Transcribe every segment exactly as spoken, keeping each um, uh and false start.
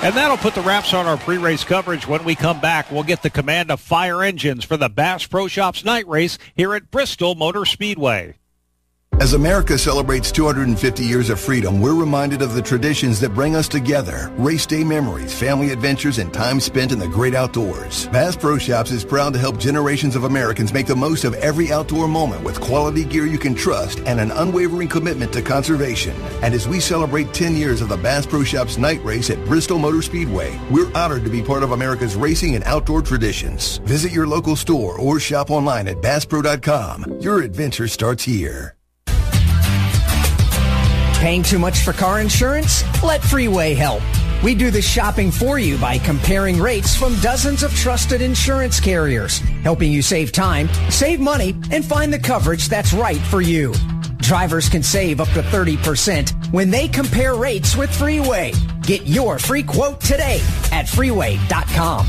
And that'll put the wraps on our pre-race coverage. When we come back, we'll get the command of fire engines for the Bass Pro Shops night race here at Bristol Motor Speedway. As America celebrates two hundred fifty years of freedom, we're reminded of the traditions that bring us together. Race day memories, family adventures, and time spent in the great outdoors. Bass Pro Shops is proud to help generations of Americans make the most of every outdoor moment with quality gear you can trust and an unwavering commitment to conservation. And as we celebrate ten years of the Bass Pro Shops night race at Bristol Motor Speedway, we're honored to be part of America's racing and outdoor traditions. Visit your local store or shop online at bass pro dot com. Your adventure starts here. Paying too much for car insurance? Let Freeway help. We do the shopping for you by comparing rates from dozens of trusted insurance carriers, helping you save time, save money, and find the coverage that's right for you. Drivers can save up to thirty percent when they compare rates with Freeway. Get your free quote today at freeway dot com.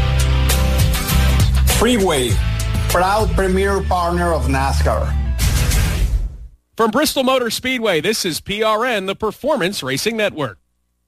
Freeway, proud premier partner of NASCAR. From Bristol Motor Speedway, this is P R N, the Performance Racing Network.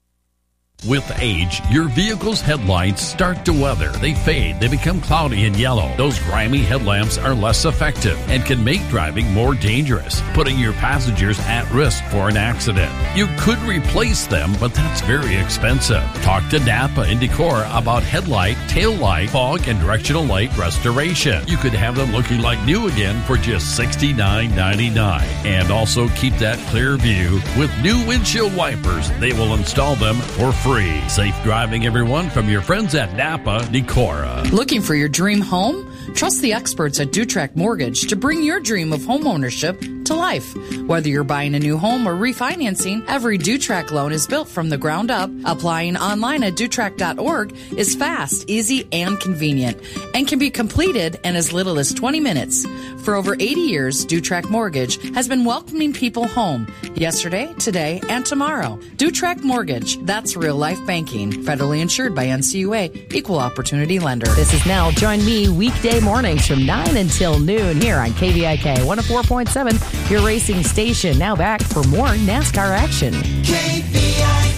With age, your vehicle's headlights start to weather. They fade. They become cloudy and yellow. Those grimy headlamps are less effective and can make driving more dangerous, putting your passengers at risk for an accident. You could replace them, but that's very expensive. Talk to Napa and Decor about headlight, tail light, fog, and directional light restoration. You could have them looking like new again for just sixty-nine ninety-nine. And also keep that clear view with new windshield wipers. They will install them for free. Safe driving, everyone, from your friends at Napa Decora. Looking for your dream home? Trust the experts at Dutrack Mortgage to bring your dream of home ownership to life. Whether you're buying a new home or refinancing, every Dutrack loan is built from the ground up. Applying online at dutrack dot org is fast, easy, and convenient, and can be completed in as little as twenty minutes. For over eighty years, Dutrack Mortgage has been welcoming people home yesterday, today, and tomorrow. Dutrack Mortgage, that's real life banking. Federally insured by N C U A, Equal Opportunity Lender. This is Nell. Join me weekday mornings from nine until noon here on K V I K one oh four point seven, your racing station. Now back for more NASCAR action. K V I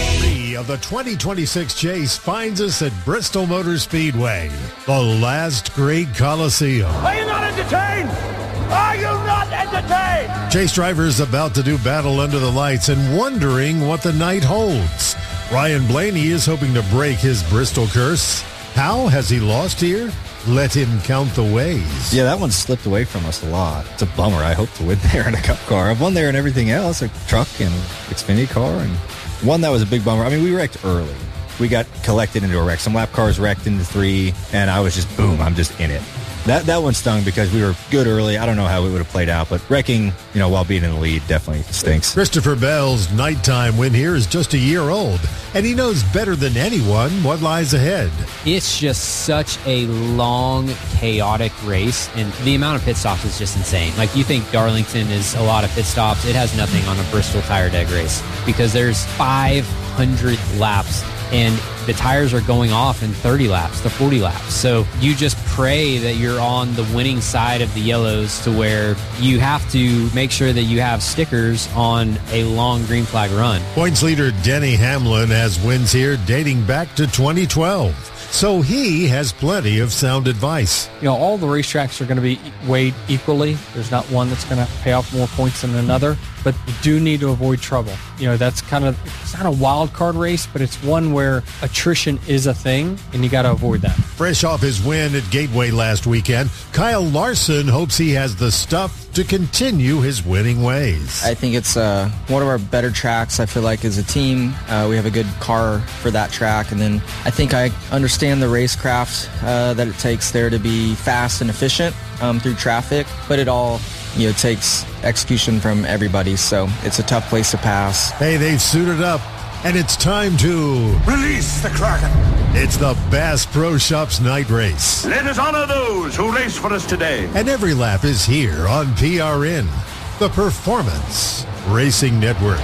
K. Of the twenty twenty-six Chase finds us at Bristol Motor Speedway, the last great Coliseum. Are you not entertained? Are you not entertained? Chase drivers about to do battle under the lights and wondering what the night holds. Ryan Blaney is hoping to break his Bristol curse. How has he lost here? Let him count the ways. Yeah, that one slipped away from us a lot. It's a bummer. I hope to win there in a cup car. I've won there in everything else, a truck and Xfinity car. And one that was a big bummer. I mean, we wrecked early. We got collected into a wreck. Some lap cars wrecked into three, and I was just, boom, I'm just in it. That that one stung because we were good early. I don't know how it would have played out, but wrecking, you know, while being in the lead definitely stinks. Christopher Bell's nighttime win here is just a year old, and he knows better than anyone what lies ahead. It's just such a long, chaotic race, and the amount of pit stops is just insane. Like, you think Darlington is a lot of pit stops. It has nothing on a Bristol tire deg race because there's five hundred laps, and the tires are going off in thirty laps to forty laps. So you just pray that you're on the winning side of the yellows to where you have to make sure that you have stickers on a long green flag run. Points leader Denny Hamlin has wins here dating back to twenty twelve. So he has plenty of sound advice. You know, all the racetracks are going to be weighed equally. There's not one that's going to pay off more points than another, but you do need to avoid trouble. You know, that's kind of, it's not a wild card race, but it's one where attrition is a thing, and you got to avoid that. Fresh off his win at Gateway last weekend, Kyle Larson hopes he has the stuff to continue his winning ways. I think it's uh, one of our better tracks. I feel like as a team, uh, we have a good car for that track, and then I think I understand the racecraft uh, that it takes there to be fast and efficient um, through traffic, but it all, you know, takes execution from everybody, so it's a tough place to pass. Hey, they've suited up, and it's time to release the Kraken. It's the Bass Pro Shops night race. Let us honor those who race for us today. And every lap is here on P R N, the Performance Racing Network.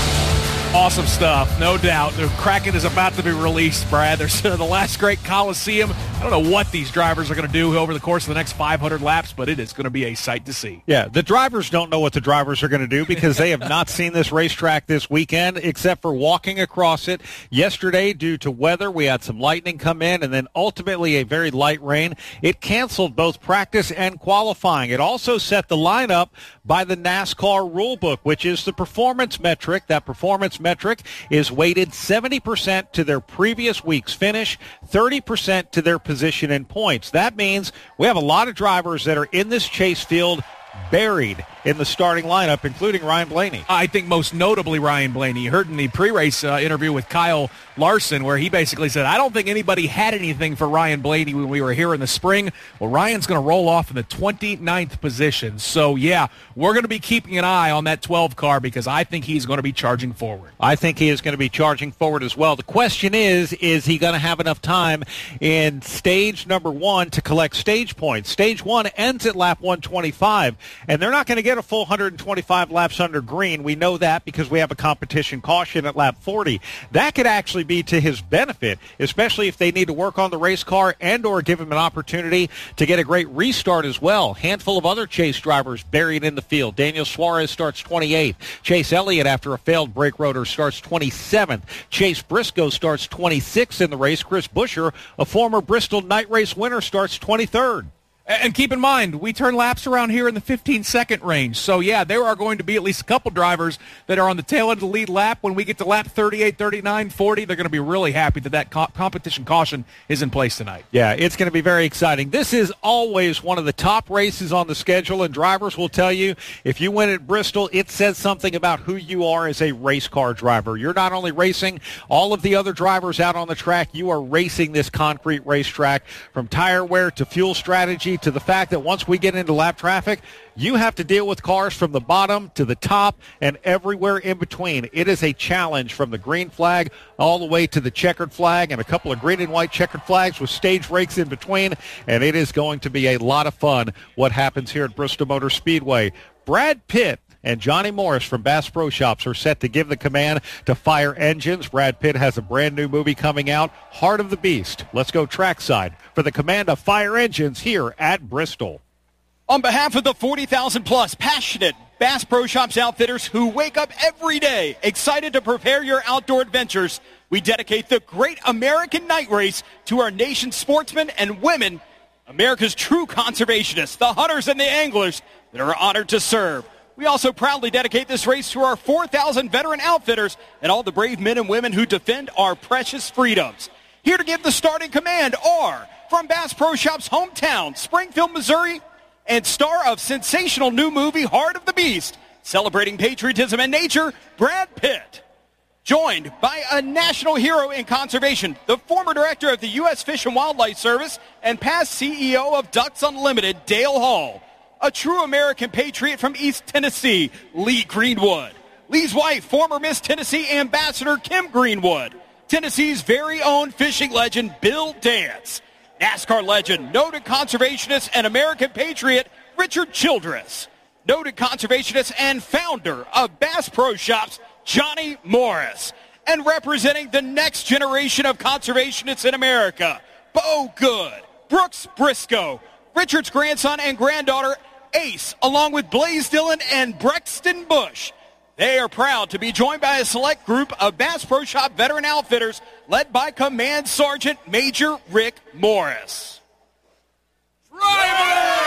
Awesome stuff, no doubt. The Kraken is about to be released, Brad. There's uh, the last great Coliseum. I don't know what these drivers are going to do over the course of the next five hundred laps, but it is going to be a sight to see. Yeah, the drivers don't know what the drivers are going to do because they have not seen this racetrack this weekend except for walking across it. Yesterday, due to weather, we had some lightning come in and then ultimately a very light rain. It canceled both practice and qualifying. It also set the lineup by the NASCAR rulebook, which is the performance metric. That performance metric is weighted seventy percent to their previous week's finish, thirty percent to their position in points. That means we have a lot of drivers that are in this chase field buried in the starting lineup, including Ryan Blaney. I think most notably Ryan Blaney. You heard in the pre-race uh, interview with Kyle Larson where he basically said, I don't think anybody had anything for Ryan Blaney when we were here in the spring. Well, Ryan's going to roll off in the twenty-ninth position. So, yeah, we're going to be keeping an eye on that twelve car because I think he's going to be charging forward. I think he is going to be charging forward as well. The question is, is he going to have enough time in stage number one to collect stage points? Stage one ends at lap one twenty-five, and they're not going to get a full one hundred twenty-five laps under green. We know that because we have a competition caution at lap forty. That could actually be to his benefit, especially if they need to work on the race car and or give him an opportunity to get a great restart as well. Handful of other Chase drivers buried in the field. Daniel Suarez starts twenty-eighth. Chase Elliott, after a failed brake rotor, starts twenty-seventh. Chase Briscoe starts twenty-sixth in the race. Chris Buescher, a former Bristol night race winner, starts twenty-third. And keep in mind, we turn laps around here in the fifteen-second range. So, yeah, there are going to be at least a couple drivers that are on the tail end of the lead lap. When we get to lap thirty-eight, thirty-nine, forty, they're going to be really happy that that co- competition caution is in place tonight. Yeah, it's going to be very exciting. This is always one of the top races on the schedule, and drivers will tell you if you win at Bristol, it says something about who you are as a race car driver. You're not only racing all of the other drivers out on the track, you are racing this concrete racetrack from tire wear to fuel strategy to the fact that once we get into lap traffic, you have to deal with cars from the bottom to the top and everywhere in between. It is a challenge from the green flag all the way to the checkered flag and a couple of green and white checkered flags with stage breaks in between, and it is going to be a lot of fun what happens here at Bristol Motor Speedway. Brad Pitt and Johnny Morris from Bass Pro Shops are set to give the command to Fire Engines. Brad Pitt has a brand new movie coming out, Heart of the Beast. Let's go trackside for the command of Fire Engines here at Bristol. On behalf of the forty thousand plus passionate Bass Pro Shops outfitters who wake up every day excited to prepare your outdoor adventures, we dedicate the Great American Night Race to our nation's sportsmen and women, America's true conservationists, the hunters and the anglers that are honored to serve. We also proudly dedicate this race to our four thousand veteran outfitters and all the brave men and women who defend our precious freedoms. Here to give the starting command are, from Bass Pro Shops' hometown, Springfield, Missouri, and star of sensational new movie Heart of the Beast, celebrating patriotism and nature, Brad Pitt. Joined by a national hero in conservation, the former director of the U S Fish and Wildlife Service and past C E O of Ducks Unlimited, Dale Hall. A true American patriot from East Tennessee, Lee Greenwood. Lee's wife, former Miss Tennessee Ambassador Kim Greenwood. Tennessee's very own fishing legend, Bill Dance. NASCAR legend, noted conservationist and American patriot, Richard Childress. Noted conservationist and founder of Bass Pro Shops, Johnny Morris. And representing the next generation of conservationists in America, Bo Good, Brooks Briscoe, Richard's grandson and granddaughter, Ace, along with Blaze Dillon and Brexton Bush. They are proud to be joined by a select group of Bass Pro Shop veteran outfitters led by Command Sergeant Major Rick Morris. Driver!